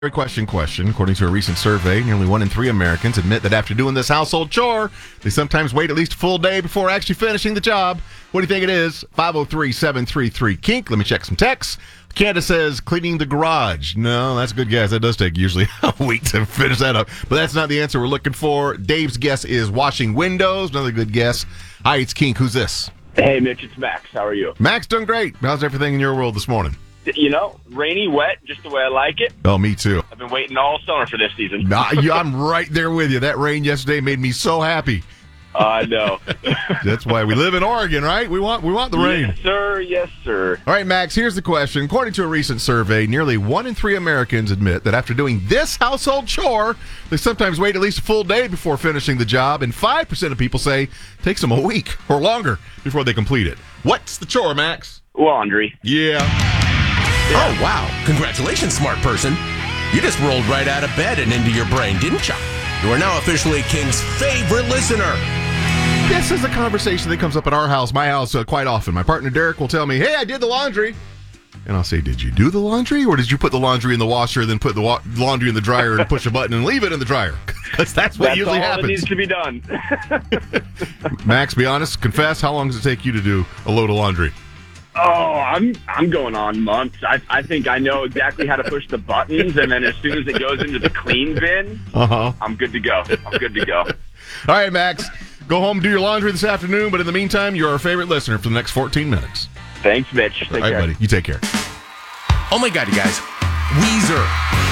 Question. According to a recent survey, nearly 1 in 3 Americans admit that after doing this household chore, they sometimes wait at least a full day before actually finishing the job. What do you think it is? 503-733-KINK. Let me check some texts. Candace says cleaning the garage. No, that's a good guess. That does take usually a week to finish that up. But that's not the answer we're looking for. Dave's guess is washing windows. Another good guess. Hi, it's Kink. Who's this? Hey, Mitch, it's Max. How are you? Max, doing great. How's everything in your world this morning? You know, rainy, wet, just the way I like it. Oh, me too. I've been waiting all summer for this season. I'm right there with you. That rain yesterday made me so happy. I know. That's why we live in Oregon, right? We want the rain. Yes, sir. Yes, sir. All right, Max, here's the question. According to a recent survey, nearly 1 in 3 Americans admit that after doing this household chore, they sometimes wait at least a full day before finishing the job, and 5% of people say it takes them a week or longer before they complete it. What's the chore, Max? Laundry. Yeah. Oh, wow. Congratulations, smart person. You just rolled right out of bed and into your brain, didn't you? You are now officially King's favorite listener. This is a conversation that comes up at our house, my house, quite often. My partner, Derek, will tell me, hey, I did the laundry. And I'll say, did you do the laundry? Or did you put the laundry in the washer, then put the laundry in the dryer and push a button and leave it in the dryer? Because that's what usually happens. That's all that needs to be done. Max, be honest, confess, how long does it take you to do a load of laundry? Oh, I'm going on months. I think I know exactly how to push the buttons, and then as soon as it goes into the clean bin, I'm good to go. All right, Max, go home and do your laundry this afternoon, but in the meantime, you're our favorite listener for the next 14 minutes. Thanks, Mitch. Take All right, care. buddy. You take care. Oh, my God, you guys. Weezer.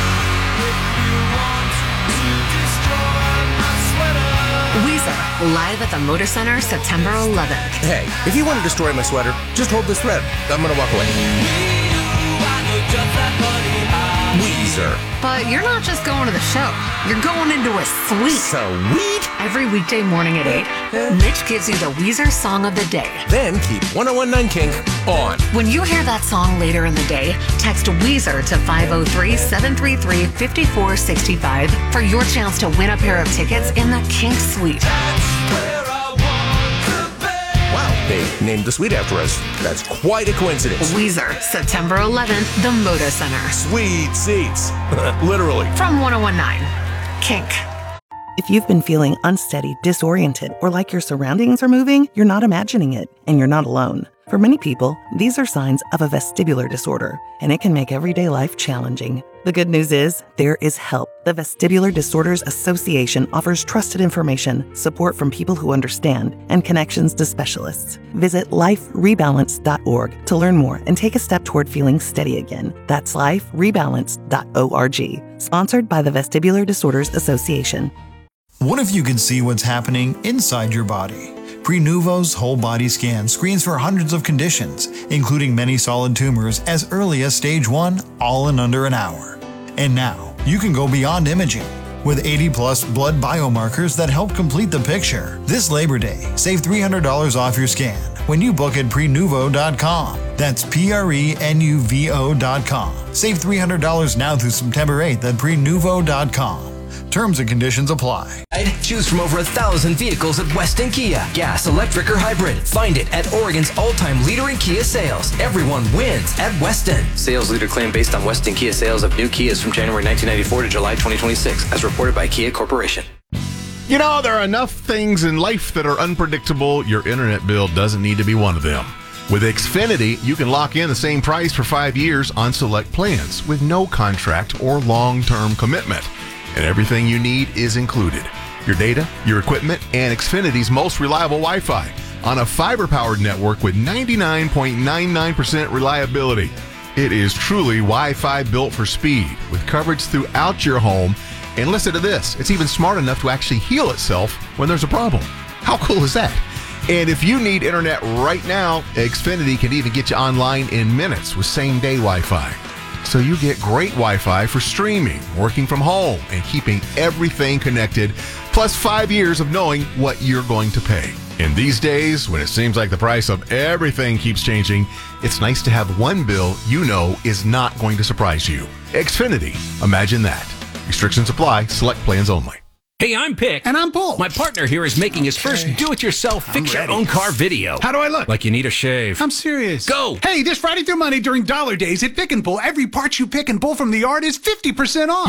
Weezer, live at the Motor Center September 11th. Hey, if you want to destroy my sweater, just hold this thread. I'm going to walk away. Weezer. But you're not just going to the show. You're going into a suite. Sweet. Every weekday morning at 8, Mitch gives you the Weezer Song of the Day. Then keep 1019 Kink on. When you hear that song later in the day, text Weezer to 503-733-5465 for your chance to win a pair of tickets in the Kink Suite. Wow, they named the suite after us. That's quite a coincidence. Weezer, September 11th, the Motor Center. Sweet seats. Literally. From 1019 Kink. If you've been feeling unsteady, disoriented, or like your surroundings are moving, you're not imagining it, and you're not alone. For many people, these are signs of a vestibular disorder, and it can make everyday life challenging. The good news is, there is help. The Vestibular Disorders Association offers trusted information, support from people who understand, and connections to specialists. Visit liferebalance.org to learn more and take a step toward feeling steady again. That's liferebalance.org. Sponsored by the Vestibular Disorders Association. What if you could see what's happening inside your body? Prenuvo's whole body scan screens for hundreds of conditions, including many solid tumors as early as stage 1, all in under an hour. And now, you can go beyond imaging. With 80-plus blood biomarkers that help complete the picture. This Labor Day, save $300 off your scan when you book at Prenuvo.com. That's Prenuvo.com. Save $300 now through September 8th at Prenuvo.com. Terms and conditions apply. Choose from over 1,000 vehicles at Weston Kia. Gas, electric, or hybrid. Find it at Oregon's all-time leader in Kia sales. Everyone wins at Weston. Sales leader claim based on Weston Kia sales of new Kias from January 1994 to July 2026, as reported by Kia Corporation. You know, there are enough things in life that are unpredictable. Your internet bill doesn't need to be one of them. With Xfinity, you can lock in the same price for 5 years on select plans with no contract or long-term commitment. And everything you need is included. Your data, your equipment, and Xfinity's most reliable Wi-Fi on a fiber-powered network with 99.99% reliability. It is truly Wi-Fi built for speed with coverage throughout your home. And listen to this, it's even smart enough to actually heal itself when there's a problem. How cool is that? And if you need internet right now, Xfinity can even get you online in minutes with same-day Wi-Fi. So you get great Wi-Fi for streaming, working from home, and keeping everything connected, plus 5 years of knowing what you're going to pay. In these days, when it seems like the price of everything keeps changing, it's nice to have one bill you know is not going to surprise you. Xfinity. Imagine that. Restrictions apply. Select plans only. Hey, I'm Pick. And I'm Paul. My partner here is making his first do-it-yourself fix-your-own-car video. How do I look? Like you need a shave. I'm serious. Go! Hey, this Friday through Monday during Dollar Days at Pick and Pull, every part you pick and pull from the yard is 50% off.